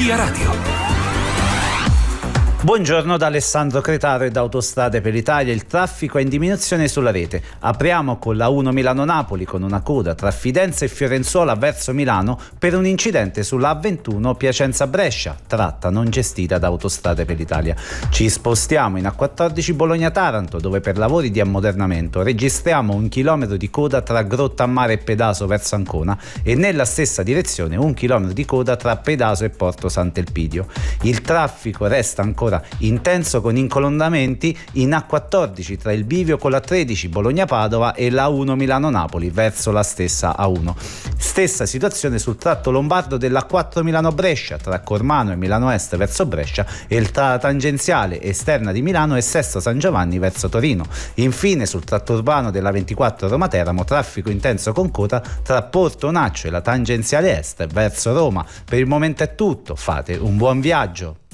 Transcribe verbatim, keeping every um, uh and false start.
Energia Radio. Buongiorno da Alessandro Cretaro e da Autostrade per l'Italia. Il traffico è in diminuzione sulla rete. Apriamo con la uno Milano-Napoli con una coda tra Fidenza e Fiorenzuola verso Milano per un incidente sulla A ventuno Piacenza-Brescia, tratta non gestita da Autostrade per l'Italia. Ci spostiamo in A quattordici Bologna-Taranto, dove per lavori di ammodernamento registriamo un chilometro di coda tra Grottammare e Pedaso verso Ancona e nella stessa direzione un chilometro di coda tra Pedaso e Porto Sant'Elpidio. Il traffico resta ancora intenso con incolonnamenti in A quattordici tra il bivio con la tredici Bologna-Padova e la uno Milano-Napoli verso la stessa A uno. Stessa situazione sul tratto lombardo della quattro Milano-Brescia tra Cormano e Milano Est verso Brescia e il tra tangenziale esterna di Milano e Sesto San Giovanni verso Torino. Infine sul tratto urbano della ventiquattro Roma-Teramo traffico intenso con coda tra Porto Naccio e la tangenziale est verso Roma. Per il momento è tutto, fate un buon viaggio.